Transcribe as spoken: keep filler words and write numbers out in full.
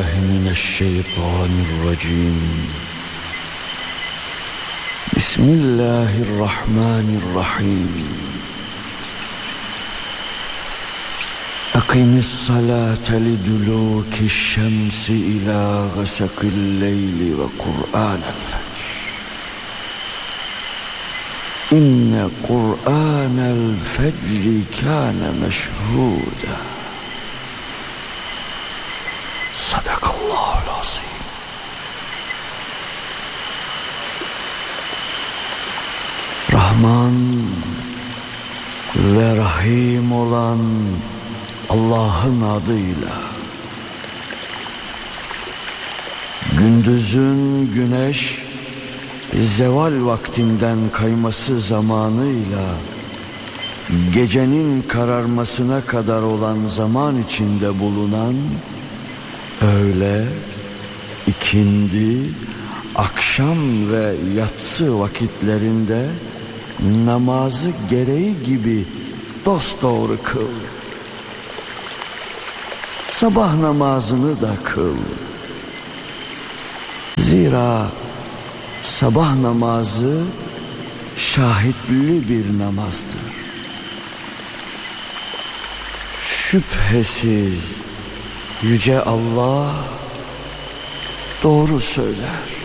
بالله من الشيطان الرجيم. بسم الله الرحمن الرحيم. أقم الصلاة لدلوك الشمس إلى غسق الليل وقرآن الفجر إن قرآن الفجر كان مشهودا. Sadakallahul azim. Rahman ve Rahim olan Allah'ın adıyla. Gündüzün güneş zeval vaktinden kayması zamanıyla gecenin kararmasına kadar olan zaman içinde bulunan öğle, ikindi, akşam ve yatsı vakitlerinde namazı gereği gibi dosdoğru kıl. Sabah namazını da kıl. Zira sabah namazı şahitli bir namazdır. Şüphesiz Yüce Allah doğru söyler.